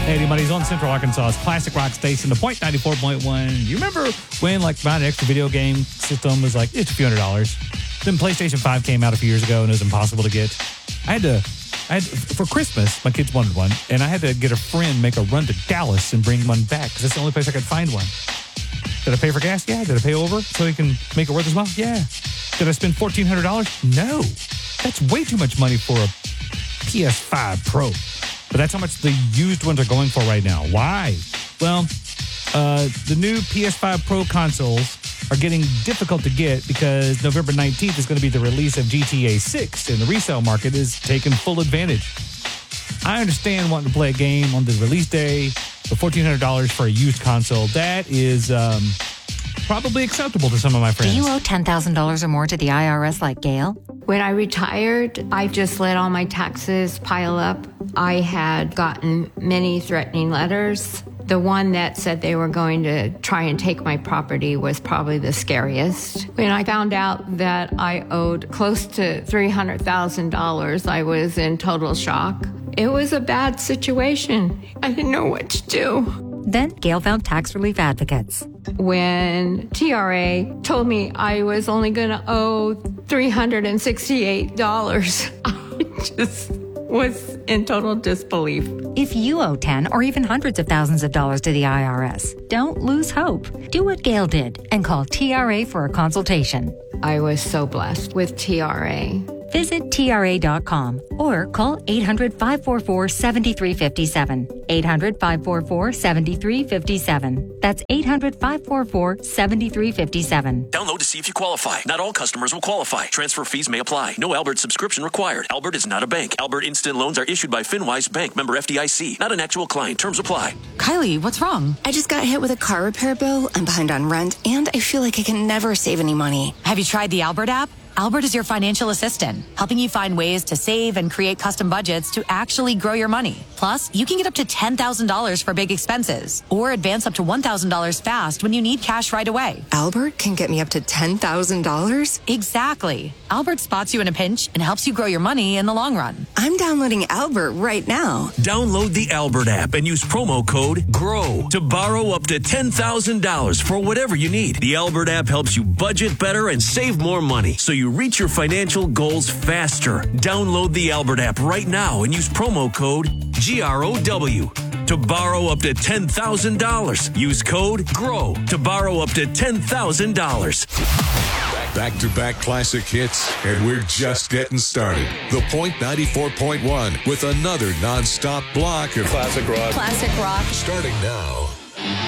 Hey, buddies, on Central Arkansas's classic rock station, The Point 94.1. You remember when, like, buying an extra video game system was like, it's a few $100s. Then PlayStation 5 came out a few years ago and it was impossible to get. I had to, for Christmas, my kids wanted one, and I had to get a friend make a run to Dallas and bring one back because that's the only place I could find one. Did I pay for gas? Yeah. Did I pay over so he can make it worth his while? Yeah. Did I spend $1,400? No. That's way too much money for a PS5 Pro. But that's how much the used ones are going for right now. Why? Well, the new PS5 Pro consoles are getting difficult to get because November 19th is going to be the release of GTA 6, and the resale market is taking full advantage. I understand wanting to play a game on the release day for $1,400 for a used console. That is probably acceptable to some of my friends. Do you owe $10,000 or more to the IRS like Gail? When I retired, I just let all my taxes pile up. I had gotten many threatening letters. The one that said they were going to try and take my property was probably the scariest. When I found out that I owed close to $300,000, I was in total shock. It was a bad situation. I didn't know what to do. Then Gail found tax relief advocates. When TRA told me I was only going to owe $368, I just was in total disbelief. If you owe 10 or even hundreds of thousands of dollars to the IRS, don't lose hope. Do what Gail did and call TRA for a consultation. I was so blessed with TRA. Visit TRA.com or call 800-544-7357. 800-544-7357. That's 800-544-7357. Download to see if you qualify. Not all customers will qualify. Transfer fees may apply. No Albert subscription required. Albert is not a bank. Albert Instant Loans are issued by FinWise Bank, member FDIC. Not an actual client. Terms apply. Kylie, what's wrong? I just got hit with a car repair bill. I'm behind on rent, and I feel like I can never save any money. Have you tried the Albert app? Albert is your financial assistant, helping you find ways to save and create custom budgets to actually grow your money. Plus, you can get up to $10,000 for big expenses or advance up to $1,000 fast when you need cash right away. Albert can get me up to $10,000? Exactly. Albert spots you in a pinch and helps you grow your money in the long run. I'm downloading Albert right now. Download the Albert app and use promo code GROW to borrow up to $10,000 for whatever you need. The Albert app helps you budget better and save more money so you reach your financial goals faster. Download the Albert app right now and use promo code GROW to borrow up to $10,000. Use code GROW to borrow up to $10,000. Back-to-back classic hits, and we're just getting started. The Point 94.1 with another non-stop block of classic rock. Starting now.